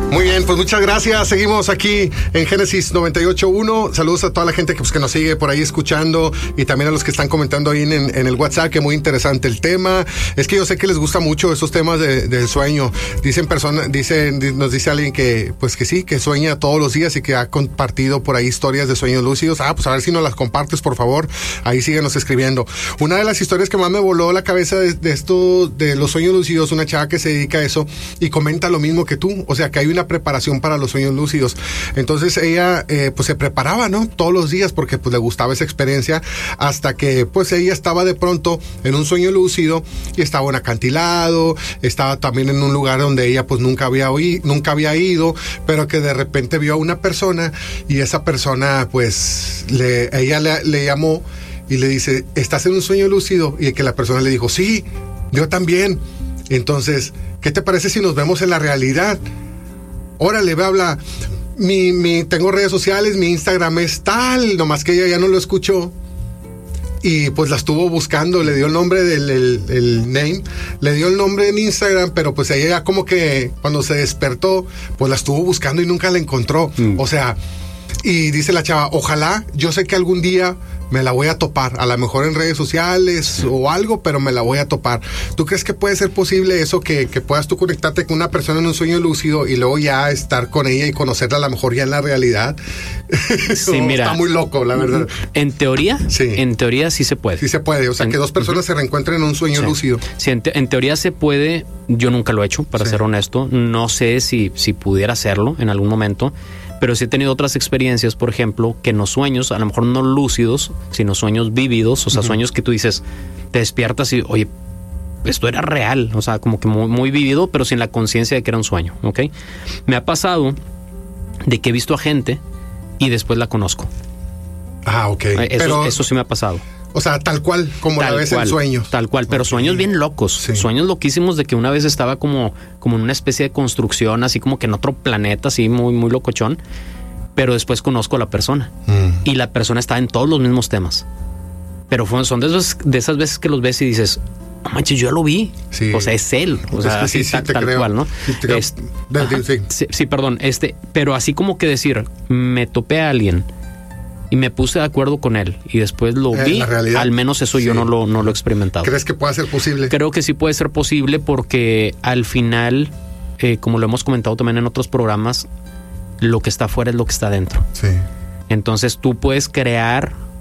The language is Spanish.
Muy bien, pues muchas gracias. Seguimos aquí en Génesis 98.1. Saludos a toda la gente que nos sigue por ahí escuchando y también a los que están comentando ahí en el WhatsApp, que muy interesante el tema. Es que yo sé que les gusta mucho esos temas del sueño. Nos dice alguien que, pues que sí, que sueña todos los días y que ha compartido por ahí historias de sueños lúcidos. Pues a ver si nos las compartes, por favor. Ahí síguenos escribiendo. Una de las historias que más me voló la cabeza de esto, de los sueños lúcidos, una chava que se dedica a eso y comenta lo mismo que tú. O sea, que hay una preparación para los sueños lúcidos. Entonces ella pues se preparaba, ¿no? Todos los días porque pues le gustaba esa experiencia, hasta que pues ella estaba de pronto en un sueño lúcido y estaba en un acantilado, estaba también en un lugar donde ella pues nunca había ido, pero que de repente vio a una persona y esa persona pues ella le llamó y le dice, ¿estás en un sueño lúcido? Y que la persona le dijo, sí, yo también. Entonces, ¿qué te parece si nos vemos en la realidad? Órale, ve, habla. Tengo redes sociales, mi Instagram es tal, nomás que ella ya no lo escuchó. Y pues la estuvo buscando, le dio el nombre el name, le dio el nombre en Instagram, pero pues ella ya como que cuando se despertó, pues la estuvo buscando y nunca la encontró. O sea, y dice la chava, ojalá, yo sé que algún día me la voy a topar, a lo mejor en redes sociales o algo, pero me la voy a topar. ¿Tú crees que puede ser posible eso, que puedas tú conectarte con una persona en un sueño lúcido y luego ya estar con ella y conocerla a lo mejor ya en la realidad? Sí, mira, está muy loco, la verdad. En teoría sí se puede. Sí se puede, o sea, que dos personas se reencuentren en un sueño lúcido. Sí, en teoría se puede. Yo nunca lo he hecho, para ser honesto. No sé si pudiera hacerlo en algún momento. Pero sí he tenido otras experiencias, por ejemplo, que en los sueños, a lo mejor no lúcidos, sino sueños vívidos, o sea, sueños que tú dices, te despiertas y, oye, esto era real, o sea, como que muy, muy vívido, pero sin la conciencia de que era un sueño, ¿ok? Me ha pasado de que he visto a gente y después la conozco. Ok. Eso sí me ha pasado. O sea, tal cual, como la ves en sueños. Tal cual, pero sueños bien locos. Sí. Sueños loquísimos de que una vez estaba como en una especie de construcción, así como que en otro planeta, así muy, muy locochón. Pero después conozco a la persona. Y la persona está en todos los mismos temas. Pero son de esas veces que los ves y dices, no manches, yo ya lo vi. Sí. O sea, es él. O sea, así tal cual, ¿no? Sí, perdón. Pero así como que decir, me topé a alguien y me puse de acuerdo con él y después lo vi, al menos eso yo no lo he experimentado. ¿Crees que pueda ser posible? Creo que sí puede ser posible porque al final, como lo hemos comentado también en otros programas, lo que está afuera es lo que está adentro. Sí. Entonces tú puedes crear